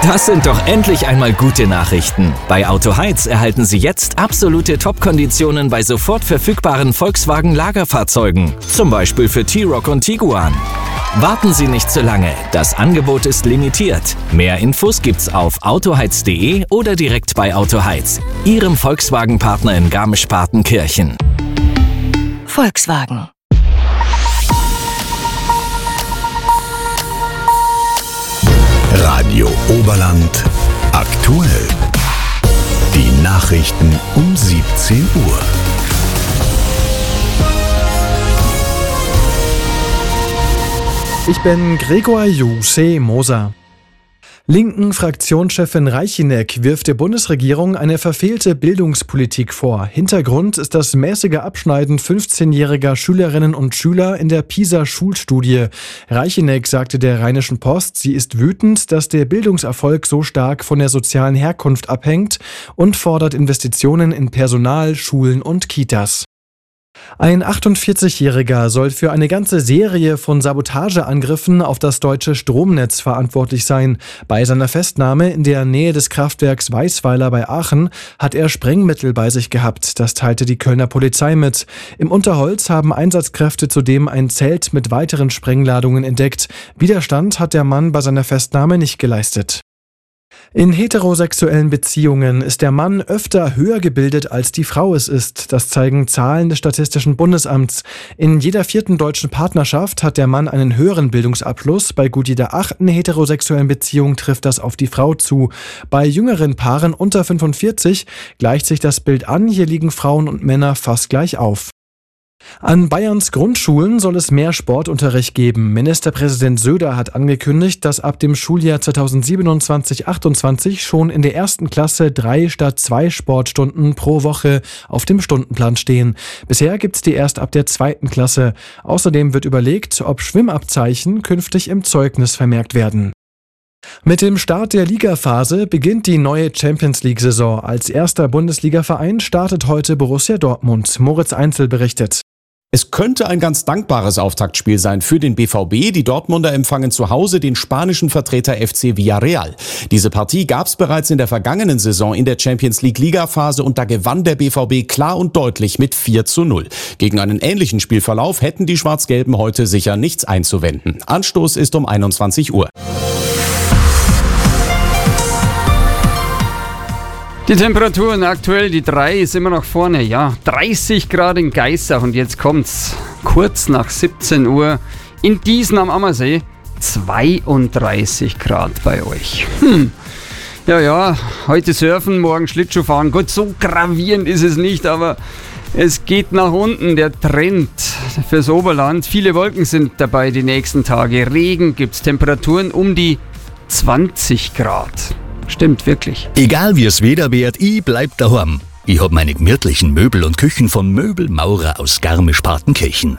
Das sind doch endlich einmal gute Nachrichten. Bei Autoheiz erhalten Sie jetzt absolute Top-Konditionen bei sofort verfügbaren Volkswagen-Lagerfahrzeugen. Zum Beispiel für T-Roc und Tiguan. Warten Sie nicht zu lange, das Angebot ist limitiert. Mehr Infos gibt's auf autoheiz.de oder direkt bei Autoheiz, Ihrem Volkswagen-Partner in Garmisch-Partenkirchen. Volkswagen. Radio Oberland aktuell. Die Nachrichten um 17 Uhr. Ich bin Gregor Juse Moser. Linken Fraktionschefin Reicheneck wirft der Bundesregierung eine verfehlte Bildungspolitik vor. Hintergrund ist das mäßige Abschneiden 15-jähriger Schülerinnen und Schüler in der PISA-Schulstudie. Reicheneck sagte der Rheinischen Post, sie ist wütend, dass der Bildungserfolg so stark von der sozialen Herkunft abhängt und fordert Investitionen in Personal, Schulen und Kitas. Ein 48-Jähriger soll für eine ganze Serie von Sabotageangriffen auf das deutsche Stromnetz verantwortlich sein. Bei seiner Festnahme in der Nähe des Kraftwerks Weißweiler bei Aachen hat er Sprengmittel bei sich gehabt. Das teilte die Kölner Polizei mit. Im Unterholz haben Einsatzkräfte zudem ein Zelt mit weiteren Sprengladungen entdeckt. Widerstand hat der Mann bei seiner Festnahme nicht geleistet. In heterosexuellen Beziehungen ist der Mann öfter höher gebildet, als die Frau es ist. Das zeigen Zahlen des Statistischen Bundesamts. In jeder 4. deutschen Partnerschaft hat der Mann einen höheren Bildungsabschluss. Bei gut jeder 8. heterosexuellen Beziehung trifft das auf die Frau zu. Bei jüngeren Paaren unter 45 gleicht sich das Bild an. Hier liegen Frauen und Männer fast gleich auf. An Bayerns Grundschulen soll es mehr Sportunterricht geben. Ministerpräsident Söder hat angekündigt, dass ab dem Schuljahr 2027/28 schon in der 1. Klasse 3 statt 2 Sportstunden pro Woche auf dem Stundenplan stehen. Bisher gibt's die erst ab der 2. Klasse. Außerdem wird überlegt, ob Schwimmabzeichen künftig im Zeugnis vermerkt werden. Mit dem Start der Ligaphase beginnt die neue Champions-League-Saison. Als erster Bundesligaverein startet heute Borussia Dortmund. Moritz Einzel berichtet. Es könnte ein ganz dankbares Auftaktspiel sein für den BVB. Die Dortmunder empfangen zu Hause den spanischen Vertreter FC Villarreal. Diese Partie gab es bereits in der vergangenen Saison in der Champions-League-Ligaphase und da gewann der BVB klar und deutlich mit 4:0. Gegen einen ähnlichen Spielverlauf hätten die Schwarz-Gelben heute sicher nichts einzuwenden. Anstoß ist um 21 Uhr. Die Temperaturen aktuell, die 3 ist immer noch vorne, ja, 30 Grad in Geissach und jetzt kommt's kurz nach 17 Uhr in Diesen am Ammersee, 32 Grad bei euch. Ja, heute surfen, morgen Schlittschuh fahren, gut, so gravierend ist es nicht, aber es geht nach unten, der Trend fürs Oberland. Viele Wolken sind dabei die nächsten Tage, Regen gibt's, Temperaturen um die 20 Grad. Stimmt, wirklich. Egal wie es Wetter wird, ich bleib daheim. Ich hab meine gemütlichen Möbel und Küchen von Möbelmaurer aus Garmisch-Partenkirchen.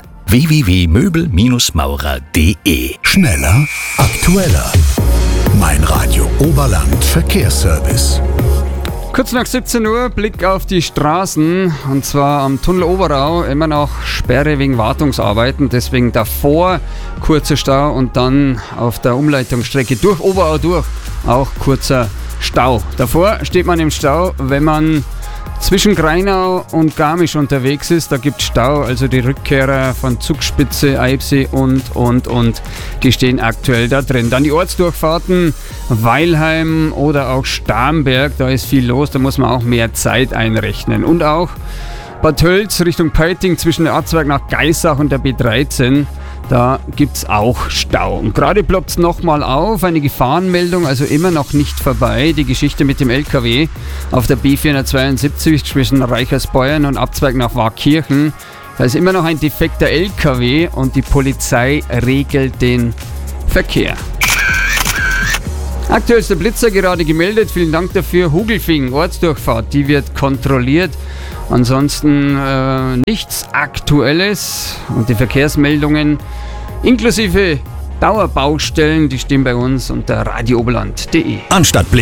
www.möbelmaurer.de. Schneller, aktueller. Mein Radio Oberland Verkehrsservice. Kurz nach 17 Uhr, Blick auf die Straßen, und zwar am Tunnel Oberau, immer noch Sperre wegen Wartungsarbeiten, deswegen davor kurzer Stau und dann auf der Umleitungsstrecke durch Oberau durch auch kurzer Stau. Davor steht man im Stau, wenn man zwischen Greinau und Garmisch unterwegs ist, da gibt es Stau, also die Rückkehrer von Zugspitze, Eibsee und, die stehen aktuell da drin. Dann die Ortsdurchfahrten, Weilheim oder auch Starnberg, da ist viel los, da muss man auch mehr Zeit einrechnen. Und auch Bad Tölz Richtung Peiting zwischen der A2 nach Geissach und der B13, da gibt es auch Stau. Und gerade ploppt es nochmal auf, eine Gefahrenmeldung, also immer noch nicht vorbei. Die Geschichte mit dem LKW auf der B472 zwischen Reichersbeuern und Abzweig nach Waakirchen. Da ist immer noch ein defekter LKW und die Polizei regelt den Verkehr. Aktuell ist der Blitzer gerade gemeldet, vielen Dank dafür. Hugelfing, Ortsdurchfahrt, die wird kontrolliert. Ansonsten nichts Aktuelles und die Verkehrsmeldungen inklusive Dauerbaustellen, die stehen bei uns unter radiooberland.de. Anstatt Blitz